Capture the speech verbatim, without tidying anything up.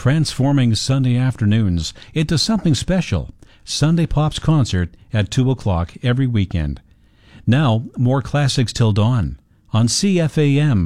transforming Sunday afternoons into something special. Sunday Pops Concert at two o'clock every weekend. Now, more classics till dawn on C F A M